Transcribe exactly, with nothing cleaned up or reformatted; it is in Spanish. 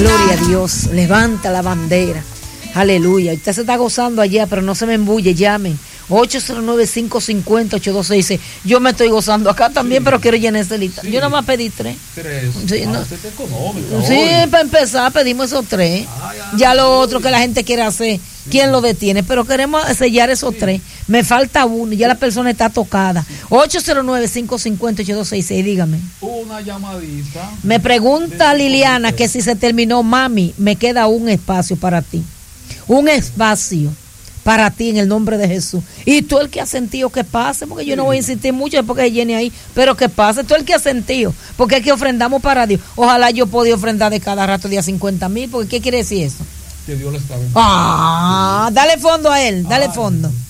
Gloria a Dios. Levanta la bandera. Aleluya. Usted se está gozando allá, pero no se me embulle. Llamen. ocho cero nueve, cinco cinco cero, ocho dos seis seis. Yo me estoy gozando acá también, sí, pero quiero llenar esa lista. Sí. Yo nada más pedí tres. Tres. Sí, ah, no. usted está económica, sí hoy. Para empezar pedimos esos tres. Ay, ay, ya lo otro que la gente quiere hacer, sí, ¿quién lo detiene? Pero queremos sellar esos sí. tres. Me falta uno, ya la persona está tocada. ocho cero nueve, cinco cinco cero, ocho dos seis seis, dígame. Una llamadita. Me pregunta Liliana que si se terminó, mami, me queda un espacio para ti. Un espacio para ti en el nombre de Jesús. Y tú el que has sentido que pase, porque yo sí. no voy a insistir mucho después que llene ahí, pero que pase, tú el que has sentido, porque es que ofrendamos para Dios. Ojalá yo pueda ofrendar de cada rato día cincuenta mil, porque ¿qué quiere decir eso? Que Dios le está bendiciendo. Ah, dale fondo a él, dale Ay. fondo.